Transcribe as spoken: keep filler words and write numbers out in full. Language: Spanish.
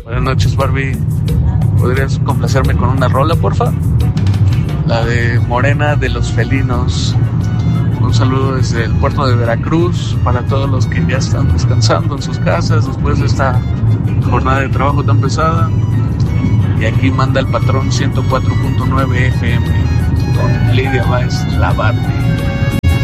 Buenas noches, Barbie. ¿Podrías complacerme con una rola, porfa? La de Morena de los Felinos. Un saludo desde el puerto de Veracruz para todos los que ya están descansando en sus casas después de esta jornada de trabajo tan pesada. Y aquí manda el patrón ciento cuatro punto nueve F M con Lidia Báez, la Barbie.